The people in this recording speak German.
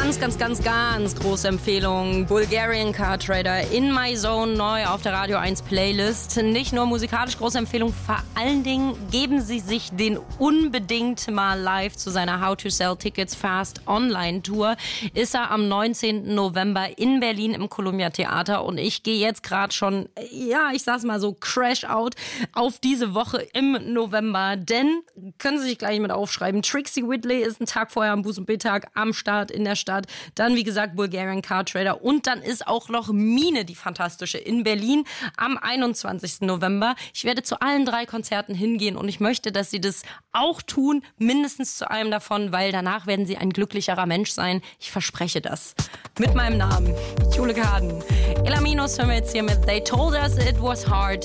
Ganz große Empfehlung. Bulgarian Car Trader, In My Zone, neu auf der Radio 1 Playlist. Nicht nur musikalisch große Empfehlung, vor allen Dingen geben Sie sich den unbedingt mal live zu seiner How to Sell Tickets Fast Online Tour. Ist er am 19. November in Berlin im Columbia Theater und ich gehe jetzt gerade schon, ich sag's mal so, Crash Out auf diese Woche im November, denn, können Sie sich gleich mit aufschreiben, Trixie Whitley ist einen Tag vorher am Busenbildtag am Start in der Stadt. Dann, wie gesagt, Bulgarian Car Trader. Und dann ist auch noch Mine, die fantastische, in Berlin am 21. November. Ich werde zu allen 3 Konzerten hingehen und ich möchte, dass Sie das auch tun, mindestens zu einem davon, weil danach werden Sie ein glücklicherer Mensch sein. Ich verspreche das. Mit meinem Namen, Jule Kaden. Elaminos hören wir jetzt hier mit They Told Us It Was Hard.